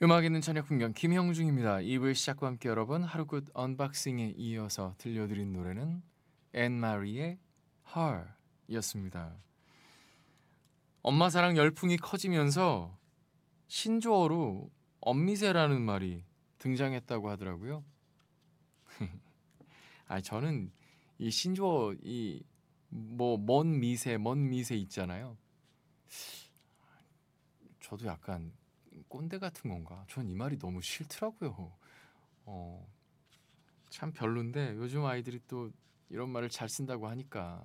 음악 있는 저녁 풍경 김형중입니다. 2부 시작과 함께 여러분 하루굿 언박싱에 이어서 들려드린 노래는 앤 마리의 Her 였습니다. 엄마 사랑 열풍이 커지면서 신조어로 엄미세라는 말이 등장했다고 하더라고요. 저는 이 신조어 먼 미세 먼 미세 있잖아요. 저도 약간 꼰대 같은 건가? 전 이 말이 너무 싫더라고요. 어, 참 별론데 요즘 아이들이 또 이런 말을 잘 쓴다고 하니까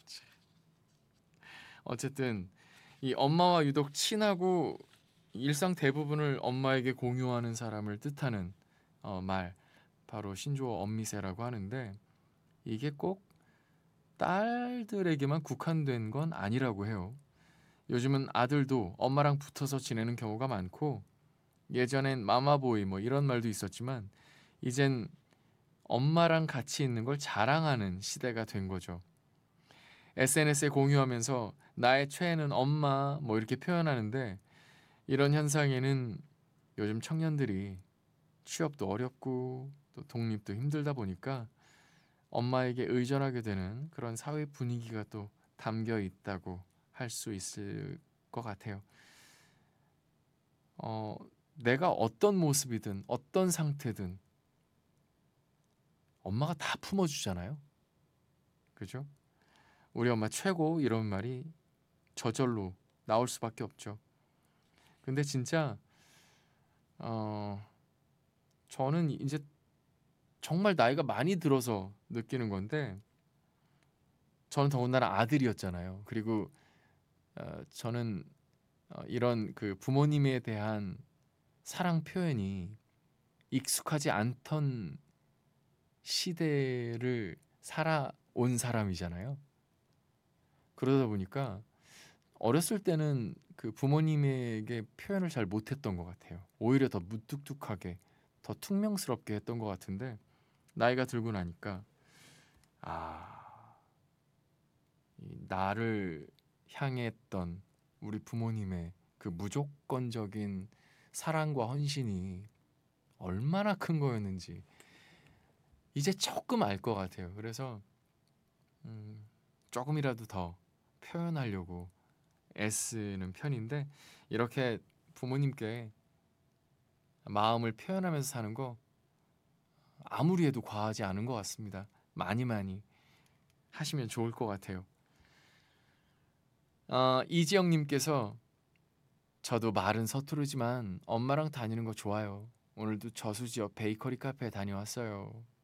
어쨌든 이 엄마와 유독 친하고 일상 대부분을 엄마에게 공유하는 사람을 뜻하는 말 바로 신조어 엄미세라고 하는데 이게 꼭 딸들에게만 국한된 건 아니라고 해요. 요즘은 아들도 엄마랑 붙어서 지내는 경우가 많고 예전엔 마마보이 뭐 이런 말도 있었지만 이젠 엄마랑 같이 있는 걸 자랑하는 시대가 된 거죠. SNS에 공유하면서 나의 최애는 엄마 뭐 이렇게 표현하는데 이런 현상에는 요즘 청년들이 취업도 어렵고 또 독립도 힘들다 보니까 엄마에게 의존하게 되는 그런 사회 분위기가 또 담겨 있다고 할 수 있을 것 같아요. 어, 내가 어떤 모습이든 어떤 상태든 엄마가 다 품어주잖아요. 그죠? 우리 엄마 최고 이런 말이 저절로 나올 수밖에 없죠. 근데 진짜 어, 저는 이제 정말 나이가 많이 들어서 느끼는 건데 저는 더군다나 아들이었잖아요. 그리고 저는 이런 그 부모님에 대한 사랑 표현이 익숙하지 않던 시대를 살아온 사람이잖아요. 그러다 보니까 어렸을 때는 그 부모님에게 표현을 잘 못했던 것 같아요. 오히려 더 무뚝뚝하게, 더 퉁명스럽게 했던 것 같은데 나이가 들고 나니까 아, 이 나를 향했던 우리 부모님의 그 무조건적인 사랑과 헌신이 얼마나 큰 거였는지 이제 조금 알 것 같아요. 그래서 음, 조금이라도 더 표현하려고 애쓰는 편인데 이렇게 부모님께 마음을 표현하면서 사는 거 아무리 해도 과하지 않은 것 같습니다. 많이 많이 하시면 좋을 것 같아요. 이지영님께서 저도 말은 서투르지만 엄마랑 다니는 거 좋아요. 오늘도 저수지 옆 베이커리 카페에 다녀왔어요.